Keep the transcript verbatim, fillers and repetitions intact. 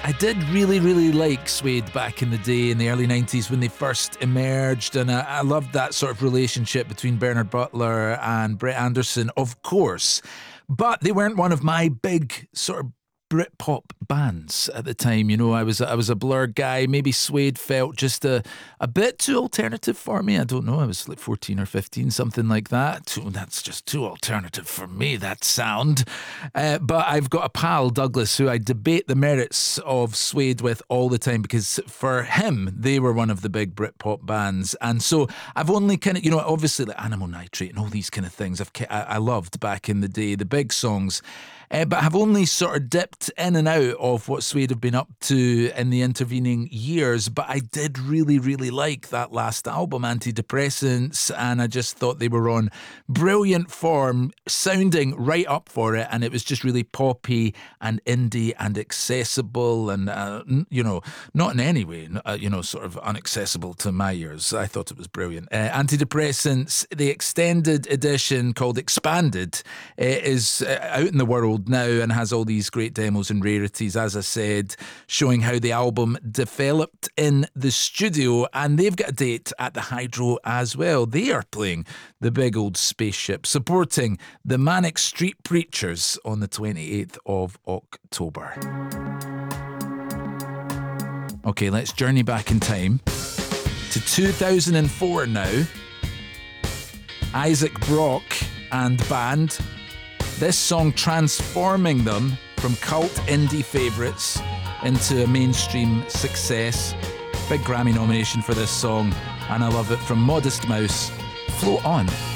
I did really, really like Suede back in the day in the early nineties when they first emerged, and I, I loved that sort of relationship between Bernard Butler and Brett Anderson, of course. But they weren't one of my big sort of Britpop bands at the time. You know, I was I was a Blur guy. Maybe Suede felt just a, a bit too alternative for me. I don't know. I was like fourteen or fifteen, something like that. Too, that's just too alternative for me, that sound. Uh, but I've got a pal, Douglas, who I debate the merits of Suede with all the time, because for him, they were one of the big Britpop bands. And so I've only kind of, you know, obviously like Animal Nitrate and all these kind of things I've I, I loved back in the day, the big songs. Uh, but I've only sort of dipped in and out of what Suede have been up to in the intervening years. But I did really, really like that last album, Antidepressants, and I just thought they were on brilliant form, sounding right up for it. And it was just really poppy and indie and accessible and, uh, you know, not in any way, uh, you know, sort of inaccessible to my ears. I thought it was brilliant. Uh, Antidepressants, the extended edition called Expanded, uh, is uh, out in the world now and has all these great demos and rarities, as I said, showing how the album developed in the studio. And they've got a date at the Hydro as well. They are playing the big old spaceship, supporting the Manic Street Preachers on the twenty-eighth of October. Okay, let's journey back in time to two thousand four now. Isaac Brock and band. This song transforming them from cult indie favourites into a mainstream success. Big Grammy nomination for this song, and I love it. From Modest Mouse, Float On.